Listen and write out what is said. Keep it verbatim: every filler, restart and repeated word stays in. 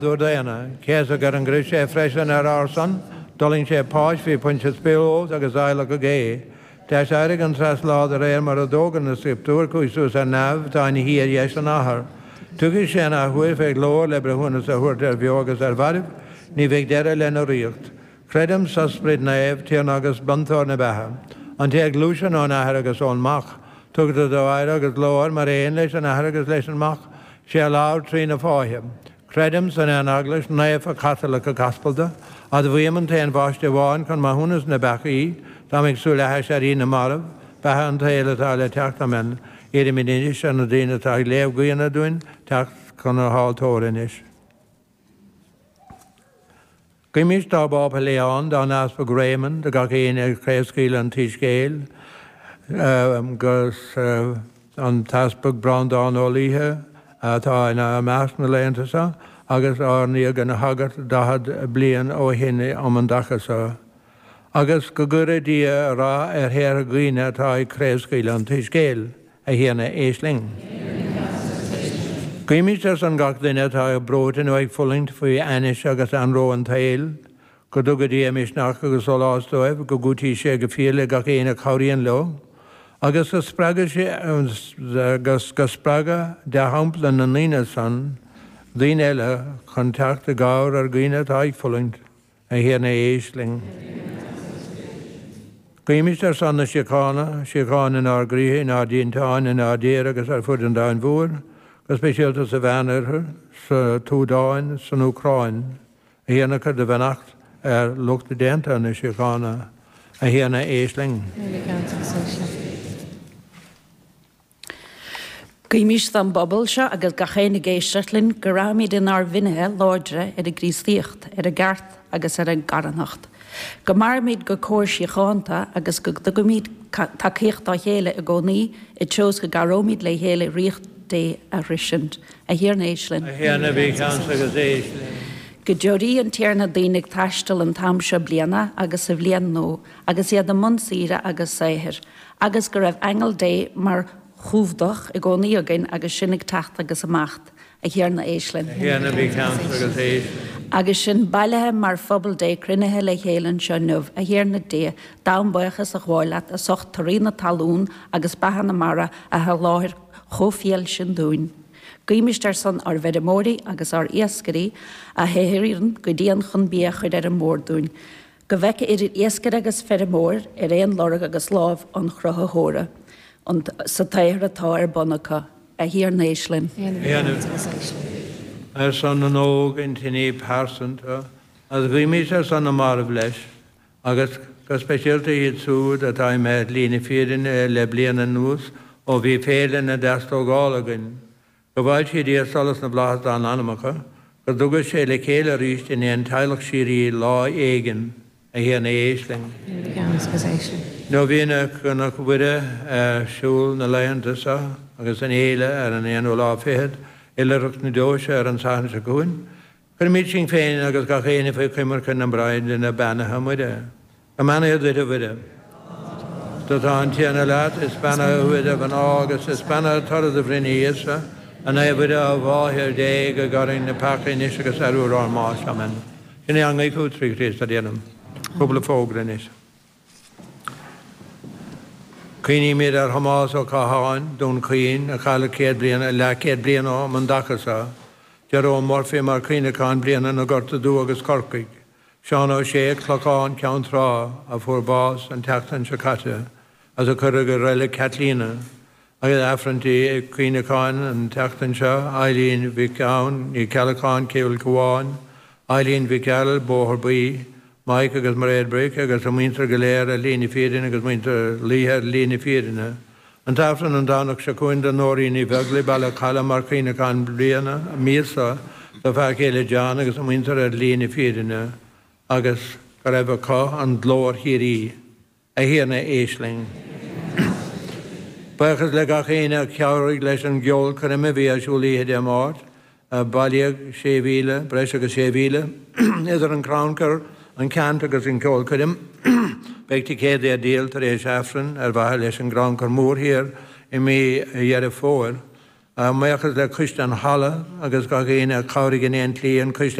Door Diana, Kesa got an Grisha fresh an Arson, Dolling she Posh, fi punches pillows, agus I look a gay. Tash Aragon Sas Law the Rail Maradogan, the Scriptur, Cuisus and Nav, Tiny here, yes and her. Took his Shana, who if a lower Lebrahunus a hurt of Yogas Arvadiv, Nivig Dera Lena Richt. Credum susprit naive, Tiernagus Bunthorn Baha, and take Lucian on Aharagus on Mach. Took to the Iragus lower, Marian Lesson Aharagus Lesson Mach, she allowed Trina for him. Credums and an English, naive a Catholic a gospel, at the women ten wash the one, con Mahunas Nebaki, Tamik Sula Hasharina Marav, Bahan Taylor Tala Tactamen, Eriminish and Dina Tag Lev Guiana doing, Tax con a hall torinish. Gimish Darbob Leon, Don Asper Grayman, the Gakina Kreskill and Tishgale, Gus on Tasburg Brandon Olihe. Tá ina meas na léantasa, agus árníag an hagat dahad blian ó hinne am an dachasa. Agus go gure dia rá ar héir gine tá i créascail an tuisgéil a héna éisling. Gaimistas an gach duine tá i brotin ó ag fullingt faoi anis agus an ró an tail, go dugad dia misnach agus ó lásdóibh go gútí sé go fíle gach éna cauríon lo. Agus go spraga sé agus go spraga de hampla na nína san, dhín eile contact a gáir ar gine tá fullingt a héna éisling. Gaimis ar san na siacána, siacána ná gríthe ná díntáin ná déir agus ar fud an dáin bhúr, go speisialta sa bheanartha, sa túdáin, san Ucráin, a héna chu de bhenacht ar luchta dénta na siacána a héna éisling. Gaimis an bobbal se agus gachéna géistetlinn go raimid in ar vinithe láidre ar a gríostíocht ar a gart agus ar a garannacht. Go marmid go cóir siachánta agus go go míid takeíocht á chéile a gcónaí i teos go garómid le chéile riocht dé a risint a hiarna éislinn. A héana bhí cheansa agus éislinn. Go deirí an tíarna daoinnig taistil an tamse bliana agus a bblian nó, agus iad a monsíre agus saithir, agus go raibh engel dé mar chúvdach i gcónaí agin agus sinnig tacht agus amacht a hiarna éislinn. A héana bhí cheansa agus éislinn. Agus sin bailithe mar phobal dé cruinnithe le chélann seo nuamh a hiarna dé dambuchas a gháileat a socht tarína talún agus bahanna mara a ha láthir chófial sin dúin. Gaimistar san ar vedamórí agus ar iascarí a héiríonn go dtíon chun bí chuid ar an mór dúin. Go bheice idir iascar agus feramór ar éon lorg agus lámh an chrutha hóra. Und sa tair atá ar bonacha a hiarna éislinn. Ar san an óg in tinní pásanta, as gaimis ar san na marv leis, agus go speisialta iad súd a tá me lína fírin le bliana nús ó bhí féile na deastó gálagan. Go bhaid siad í solas na blas an anamacha, go dugad sé le céile ríist in éon teilech sirí lá éigen a hiarna éisling. No bhína chuna bhuide siúil na léantasa agus an éile ar an éanú lá féad, ilereacht na dóise ar an sána sa gúin, chur míid sin féin agus ga chéine fé cimar chun na braid na banatha muide. A mana iad a bhuide. Tá an tíana leat is banna bhuide an águs is banna tarad a bhríníasa, an é bhuide a bháthir dé go garing na pachain is agus arú rán más amen. Sin é an gaicú trí rééis a déanam. Cúpla fógra is. Cuoine míad ar Hamás ó Caháin, dún cuoin a chaile céad bliana le céad bliana ó man dachasa. Dear ó morfí mar cuoineáin bliana na gorta dú agus corcaig. Seán ó sé chlocáin ceann rá a fuair bás an teachtain se caite, as a chur go réile Catlína. Agus affrantí cuoineáin an teachtain seo, Eileen bhí ceann, ní cealaáin céil goháin, Eileen bhí ceal bóthar buí, Mike agus mar éadbric agus a muintear go léir a lína fírin agus muintear líthir lína fírinne. An tafran an dánach se cuin den nóiríní bhegla bailla chaile mar cuoineáin bliana a míosa do bheith céile deán agus a muintear ar lína fírinne agus go raibh có an glór hirí a hiarna éisling. Bachas le gach éine ceabhraigh leis an gceol chun a bhí a siúlíthe de mát, bailíag sé bhíle, breis agus sé bhíle, idir an cráncar an cant agus in ceol chudim, beagtí céad é díal tar éis affran ar bhaithe leis an gráncar mór hir i mí dhearh fóir, Maiachas le Christian Halle agus ga géine cárigan éon líon